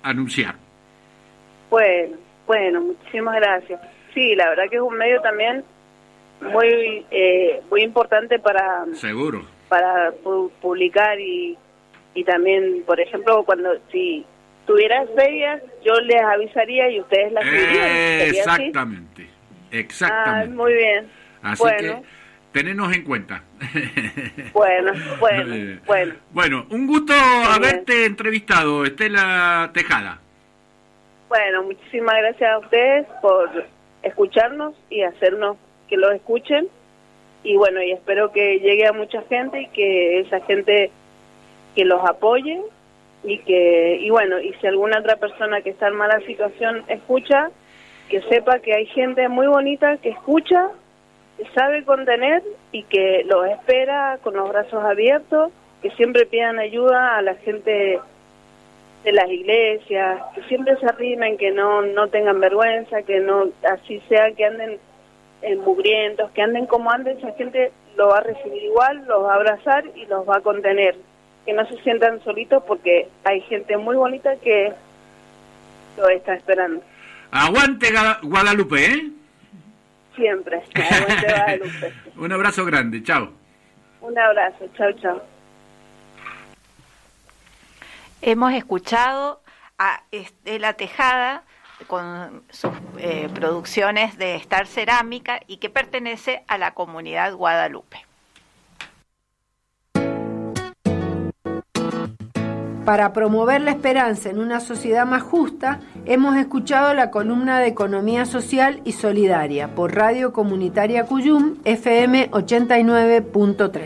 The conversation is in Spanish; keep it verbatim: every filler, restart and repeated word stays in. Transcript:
anunciar. Bueno, bueno, muchísimas gracias. Sí, la verdad que es un medio también muy eh, muy importante para seguro para pu- publicar y y también, por ejemplo, cuando si tuvieras ferias, yo les avisaría y ustedes las subirían. Eh, exactamente, exactamente. Ah, muy bien. Así bueno. que tenenos en cuenta. Bueno, bueno, bueno. Bueno, un gusto muy haberte bien. entrevistado, Estela Tejada. Bueno, muchísimas gracias a ustedes por escucharnos y hacernos que los escuchen. Y bueno, y espero que llegue a mucha gente y que esa gente que los apoye y que, y bueno, y si alguna otra persona que está en mala situación escucha, que sepa que hay gente muy bonita que escucha, que sabe contener y que los espera con los brazos abiertos, que siempre pidan ayuda a la gente de las iglesias, que siempre se arrimen, que no no tengan vergüenza, que no, así sea que anden en mugrientos, que anden como anden, esa gente lo va a recibir igual, los va a abrazar y los va a contener, que no se sientan solitos porque hay gente muy bonita que lo está esperando. Aguante Guadalupe, ¿eh? Siempre, aguante Guadalupe. Un abrazo grande, chao. Un abrazo, chao, chao. Hemos escuchado a Estela Tejada con sus eh, producciones de Star Cerámica y que pertenece a la comunidad Guadalupe. Para promover la esperanza en una sociedad más justa, hemos escuchado la columna de Economía Social y Solidaria por Radio Comunitaria Cuyum, F M ochenta y nueve punto tres.